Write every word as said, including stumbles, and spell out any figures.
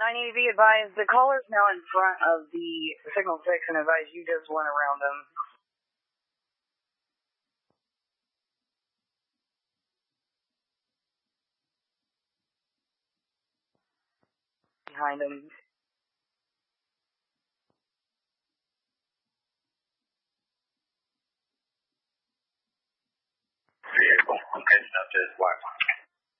nine eighty, be advised, the caller's now in front of the signal six and advise you just went around them. Behind him. Vehicle, I'm catching up to his Wi-Fi.